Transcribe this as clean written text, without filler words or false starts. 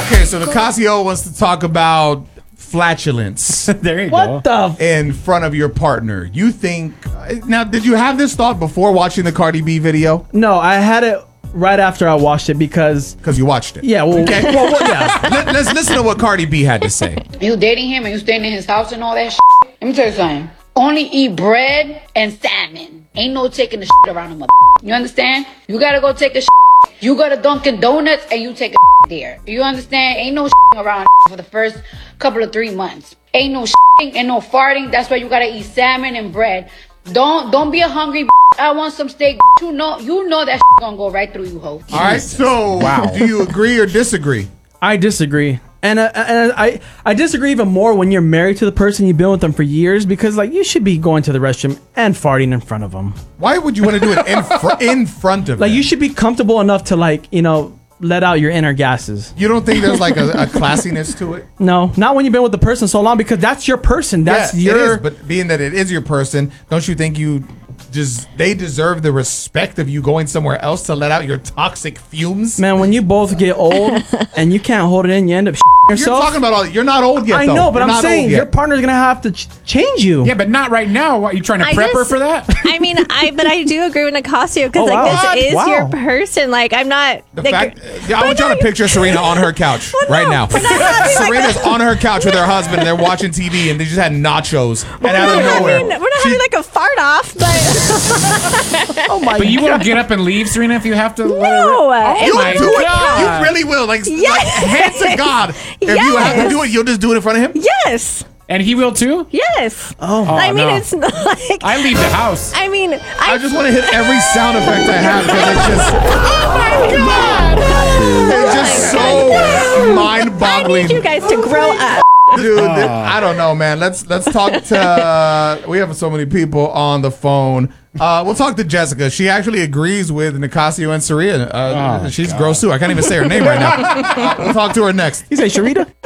Okay, so Nicasio wants to talk about flatulence There you go. What the? in front of your partner. You think now? Did you have this thought before watching the Cardi B video? No, I had it right after I watched it because. Because you watched it. Yeah, well, Okay. yeah. Let's listen to what Cardi B had to say. You dating him and you staying in his house and all that shit. Let me tell you something. Only eat bread and salmon. Ain't no taking the shit around him. You understand? You gotta go take a shit. You go to Dunkin' Donuts and you take a shit there. You understand? Ain't no shit around for the first couple of 3 months. Ain't no shitting and no farting. That's why you gotta eat salmon and bread. Don't be a hungry. I want some steak. You know that shit gonna go right through you, ho. All right. So, do you agree or disagree? I disagree. And I disagree even more when you're married to the person you've been with them for years, because like you should be going to the restroom and farting in front of them. Why would you want to do it in front of Like them? you should be comfortable enough to like, you know, let out your inner gases. You don't think there's like a classiness to it? No, not when you've been with the person so long, because that's your person. That's Yeah, your. it is, but being that it is your person, don't you think they deserve the respect of you going somewhere else to let out your toxic fumes? Man, when you both get old and you can't hold it in, you end up You're yourself. talking about you're not old yet. I though. know, but You're I'm not saying old yet. your partner's gonna have to change you. Yeah, but not right now. What, you trying to prep her for that? I mean, but I do agree with Nicasio because Oh, wow. like this is Wow. your person. Like I'm not. The like, fact, I want y'all to picture Serena on her couch right now. Serena's on her couch with her husband, and they're watching TV, and they just had nachos, and out of nowhere, we're not having like a fart off, but Oh my But you god. won't get up and leave, Serena, if you have to. no. Oh you'll my do it. God. You really will. Like hands to God. If you have to Yes. do it, you'll just do it in front of him. Yes. And he will too? Yes. Oh, I mean, no. it's not like. I leave the house. I mean, I just want to hit every sound effect I have because it's just. Oh my God! It's just so I mind-boggling. need you guys to grow up. Dude, I don't know, man. Let's talk to. We have so many people on the phone. We'll talk to Jessica. She actually agrees with Nicasio and Serena. She's gross too. I can't even say her name right now. We'll talk to her next. You say Sharita?